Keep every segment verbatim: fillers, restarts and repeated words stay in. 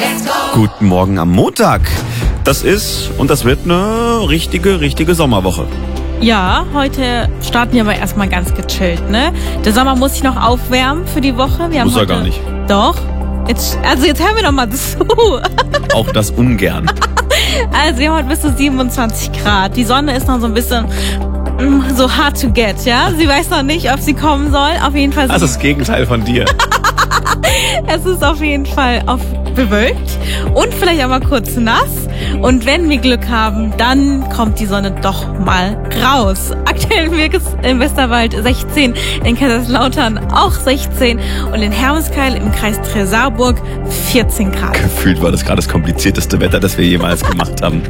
Guten Morgen am Montag. Das ist und das wird eine richtige, richtige Sommerwoche. Ja, heute starten wir aber erstmal ganz gechillt, ne? Der Sommer muss sich noch aufwärmen für die Woche. Wir haben Muss er heute, gar nicht. Doch. Jetzt, also jetzt hören wir doch mal zu. Auch das ungern. Also wir haben heute bis zu siebenundzwanzig Grad. Die Sonne ist noch so ein bisschen mm, so hard to get, ja? Sie weiß noch nicht, ob sie kommen soll. Auf jeden Fall. Das ist das Gegenteil von dir. Es ist auf jeden Fall auf bewölkt und vielleicht auch mal kurz nass. Und wenn wir Glück haben, dann kommt die Sonne doch mal raus. Aktuell im Westerwald sechzehn, in Kaiserslautern auch sechzehn und in Hermeskeil im Kreis Trezarburg vierzehn Grad. Gefühlt war das gerade das komplizierteste Wetter, das wir jemals gemacht haben.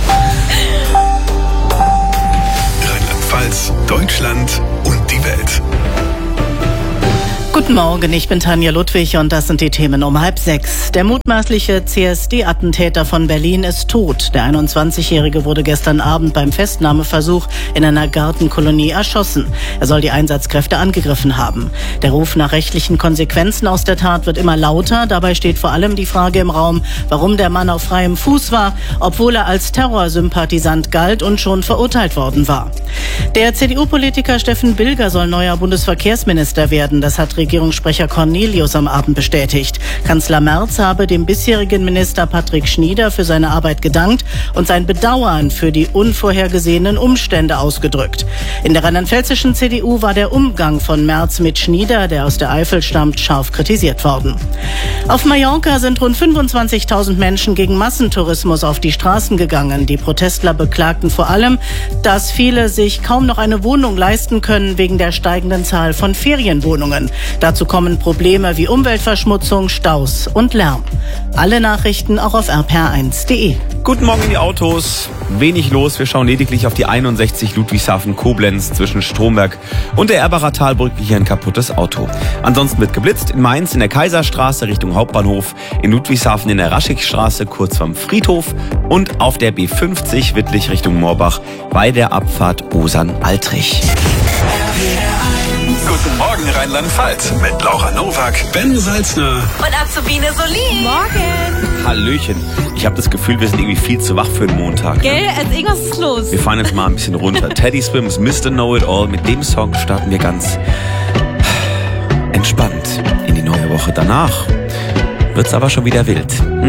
Rheinland-Pfalz, Deutschland und die Welt. Guten Morgen, ich bin Tanja Ludwig und das sind die Themen um halb sechs. Der mutmaßliche C S D-Attentäter von Berlin ist tot. Der einundzwanzigjährige wurde gestern Abend beim Festnahmeversuch in einer Gartenkolonie erschossen. Er soll die Einsatzkräfte angegriffen haben. Der Ruf nach rechtlichen Konsequenzen aus der Tat wird immer lauter. Dabei steht vor allem die Frage im Raum, warum der Mann auf freiem Fuß war, obwohl er als Terrorsympathisant galt und schon verurteilt worden war. Der C D U-Politiker Steffen Bilger soll neuer Bundesverkehrsminister werden. Das hat Regierungssprecher Cornelius am Abend bestätigt. Kanzler Merz habe dem bisherigen Minister Patrick Schnieder für seine Arbeit gedankt und sein Bedauern für die unvorhergesehenen Umstände ausgedrückt. In der rheinland-pfälzischen C D U war der Umgang von Merz mit Schnieder, der aus der Eifel stammt, scharf kritisiert worden. Auf Mallorca sind rund fünfundzwanzigtausend Menschen gegen Massentourismus auf die Straßen gegangen. Die Protestler beklagten vor allem, dass viele sich kaum noch eine Wohnung leisten können wegen der steigenden Zahl von Ferienwohnungen. Dazu kommen Probleme wie Umweltverschmutzung, Staus und Lärm. Alle Nachrichten auch auf r p r eins punkt d e. Guten Morgen in die Autos. Wenig los. Wir schauen lediglich auf die einundsechzig Ludwigshafen-Koblenz zwischen Stromberg und der Erbacher Talbrücke. Hier ein kaputtes Auto. Ansonsten wird geblitzt in Mainz in der Kaiserstraße Richtung Hauptbahnhof, in Ludwigshafen in der Raschigstraße kurz vorm Friedhof und auf der B fünfzig Wittlich Richtung Moorbach bei der Abfahrt Osern-Altrich. Guten Morgen Rheinland-Pfalz mit Laura Nowak, Ben Salzner Und Azubine Solin. Morgen. Hallöchen. Ich habe das Gefühl, wir sind irgendwie viel zu wach für den Montag. Gell? Also irgendwas ist los. Wir fahren jetzt mal ein bisschen runter. Teddy Swims, Mister Know-It-All. Mit dem Song starten wir ganz entspannt in die neue Woche. Danach wird's aber schon wieder wild.